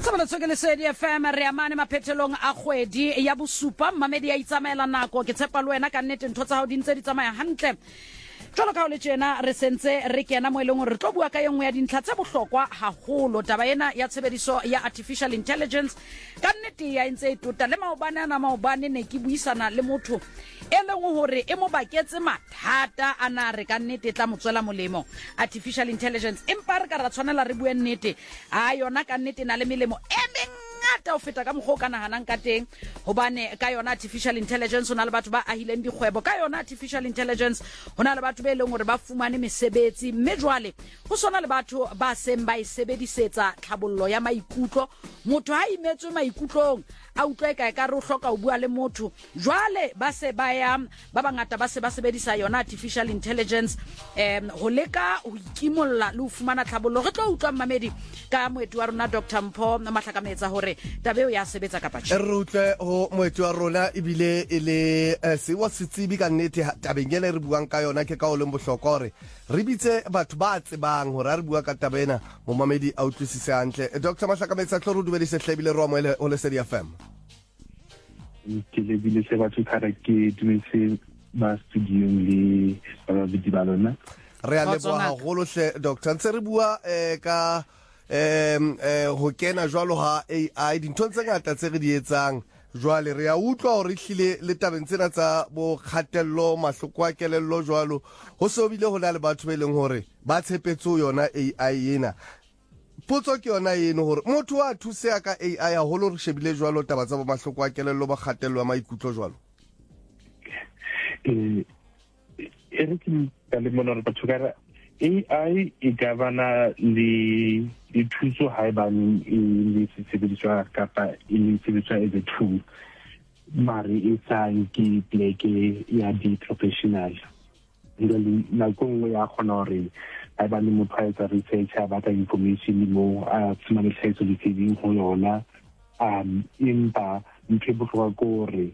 Mosabalatso ke Lesedi FM re amane maphethelong a kgwedi ya bosupa mamedi a itsamaela nako ke tshepa le wena ka nnete ntho tsa hao di ntse di tsamaya hantle. Jwalo ka ho le tjena re sentse re kena mo eleng hore re tlo bua ka engwe ya dintlha tse bohlokwa haholo taba ena ya tshebediso ya artificial intelligence ka nnete ya ntse e tota le maobane ne ke buisana le motho e leng hore e mo baketse mathata ana re ka nnete tla motswela molemo artificial intelligence empa re ka ra tshwanela re bue nnete a yona ka nnete na le melemo e ngata o feta ka mogho kana hanang ka teng hobane ka yona artificial intelligence ona le batho ba ahileng dikgwebo ka yona artificial intelligence hona le batho ba eleng hore ba fumane mesebetsi mme jwale ho sona le batho ba seng ba isebedisetsa tlhabollo ya maikutlo motho ha imetswe maikutlong a utlwe ka re o hloka o bua le motho jwale ba se ba ya ba bangata ba se ba sebedisa yona artificial intelligence ho leka ho ikimolla le ho fumana tlhabollo re tlo utlwa mamedi ka moeti wa rona Dr Mpho Mahlakametsa hore tabe o ya sebetsa ka patjhe re utlwe ho moeti wa rona ebile ile se wa setsibi ka nnete tabeng ena re buang ka yona ke ka o leng bohlokwa hore re bitse batho ba tsebang hore re bua ka tabena mo mamedi a utlwisise hantle Dr Mahlakametsa tlo re dumedise hlebile ro mo le ho Lesedi FM ke lebile se batho khara ke dumetse ba studio le ba bidi ba lona re a leboha haholo hle Dr ntse re bua ka ho kena jwalo ha AI dintho tse ngata tse re di etsang jwale re a utlwa hore hlile le tabeng tsena tsa bo khatello mahloko a kelello jwalo ho so bile ho na le batho ba leng hore ba tshepetse yona AI ena potso ke yona eno hore motho wa thusea ka AI a holo re shebile jwalo taba tsa bo mahloko a kelello ba khatello ya maikutlo jwalo re ke le mona re batho ka AI e gavana le thuso haebane le sebediswa kapa le sebediswa as a tool mare e sang ke pleke ya di professional le na kongwe ya khona hore haebane motho a etsa research a batla information mo a tsumane tlhahiso leseding ho yona empa ntho e bohlokwa ke hore